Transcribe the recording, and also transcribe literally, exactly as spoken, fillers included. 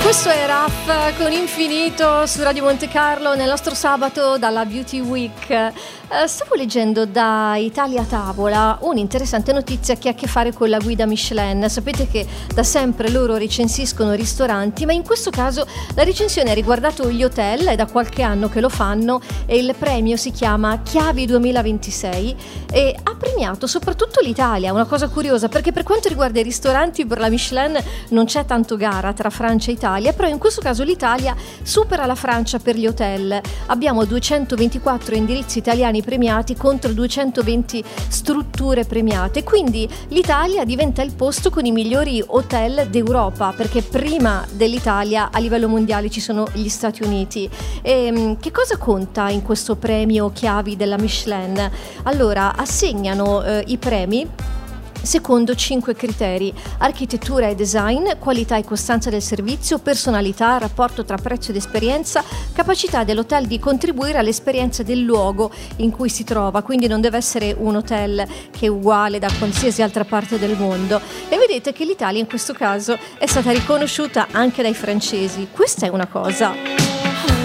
Questo è Raff con Infinito su Radio Monte Carlo nel nostro sabato dalla Beauty Week. Eh, stavo leggendo da Italia Tavola un'interessante notizia che ha a che fare con la guida Michelin. Sapete che da sempre loro recensiscono ristoranti, ma in questo caso la recensione ha riguardato gli hotel, è da qualche anno che lo fanno e il premio si chiama Chiavi duemilaventisei e ha premiato soprattutto l'Italia. Una cosa curiosa, perché per quanto riguarda i ristoranti per la Michelin non c'è tanto gara tra Francia e Italia, però in questo caso l'Italia supera la Francia per gli hotel. Abbiamo duecentoventiquattro indirizzi italiani premiati contro duecentoventi strutture premiate, quindi l'Italia diventa il posto con i migliori hotel d'Europa, perché prima dell'Italia a livello mondiale ci sono gli Stati Uniti. E che cosa conta in questo premio Chiavi della Michelin? Allora, assegnano eh, i premi secondo cinque criteri: architettura e design, qualità e costanza del servizio, personalità, rapporto tra prezzo ed esperienza, capacità dell'hotel di contribuire all'esperienza del luogo in cui si trova, quindi non deve essere un hotel che è uguale da qualsiasi altra parte del mondo. E vedete che l'Italia in questo caso è stata riconosciuta anche dai francesi. Questa è una cosa.